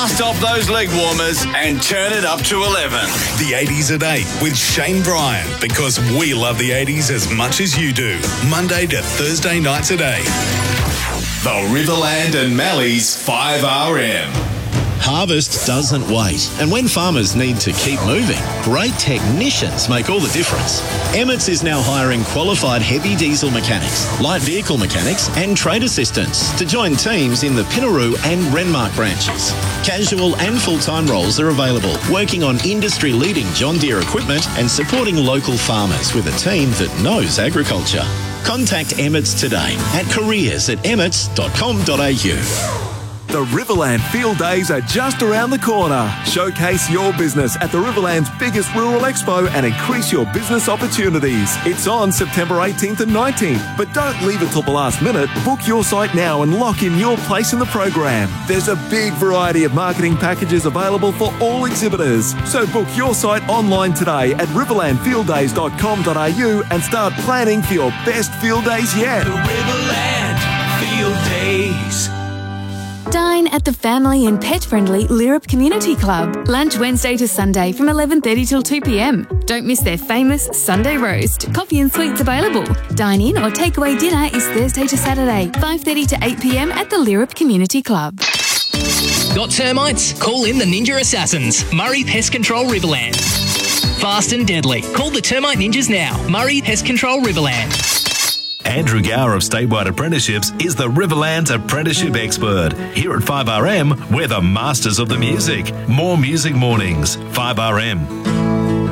Dust off those leg warmers and turn it up to 11. The 80s at 8 with Shane Bryan, because we love the 80s as much as you do. Monday to Thursday nights at 8. The Riverland and Mallee's 5RM. Harvest doesn't wait, and when farmers need to keep moving, great technicians make all the difference. Emmett's is now hiring qualified heavy diesel mechanics, light vehicle mechanics and trade assistants to join teams in the Pinaroo and Renmark branches. Casual and full-time roles are available, working on industry-leading John Deere equipment and supporting local farmers with a team that knows agriculture. Contact Emmett's today at careers@emmets.com.au. The Riverland Field Days are just around the corner. Showcase your business at the Riverland's biggest rural expo and increase your business opportunities. It's on September 18th and 19th, but don't leave it till the last minute. Book your site now and lock in your place in the program. There's a big variety of marketing packages available for all exhibitors. So book your site online today at riverlandfielddays.com.au and start planning for your best field days yet. The Riverland Field Days. Dine at the family and pet-friendly Lirrup Community Club. Lunch Wednesday to Sunday from 11:30 till 2 p.m. Don't miss their famous Sunday roast. Coffee and sweets available. Dine in or takeaway dinner is Thursday to Saturday, 5:30 to 8 p.m. at the Lirrup Community Club. Got termites? Call in the Ninja Assassins. Murray Pest Control Riverland. Fast and deadly. Call the Termite Ninjas now. Murray Pest Control Riverland. Andrew Gower of Statewide Apprenticeships is the Riverland's apprenticeship expert. Here at 5RM, we're the masters of the music. More music mornings. 5RM.